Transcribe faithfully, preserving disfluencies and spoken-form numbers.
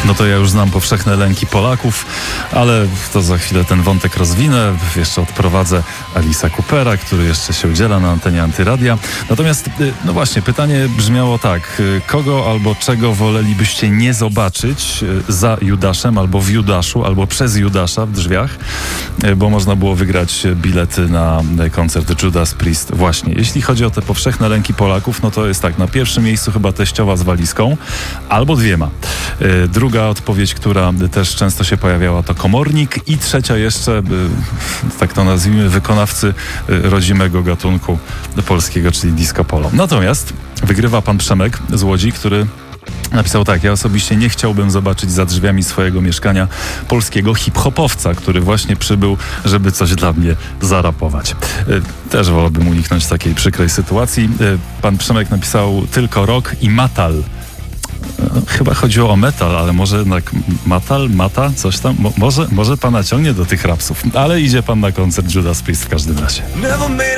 No to ja już znam powszechne lęki Polaków, ale to za chwilę ten wątek rozwinę. Jeszcze odprowadzę Alisa Coopera, który jeszcze się udziela na antenie Antyradia. Natomiast, no właśnie, pytanie brzmiało tak. Kogo albo czego wolelibyście nie zobaczyć za Judaszem, albo w Judaszu, albo przez Judasza w drzwiach? Bo można było wygrać bilety na koncert Judas Priest. Właśnie, jeśli chodzi o te powszechne lęki Polaków, no to jest tak, na pierwszym miejscu chyba teściowa z walizką, albo dwiema. Druga odpowiedź, która też często się pojawiała, to komornik i trzecia jeszcze, tak to nazwijmy, wykonawcy rodzimego gatunku polskiego, czyli disco polo. Natomiast wygrywa pan Przemek z Łodzi, który napisał tak: ja osobiście nie chciałbym zobaczyć za drzwiami swojego mieszkania polskiego hip-hopowca, który właśnie przybył, żeby coś dla mnie zarapować. Też wolałbym uniknąć takiej przykrej sytuacji. Pan Przemek napisał tylko rock i metal. Chyba chodziło o metal, ale może jednak metal, mata, coś tam. Mo- może, może pana ciągnie do tych rapsów, ale idzie pan na koncert Judas Priest w każdym razie.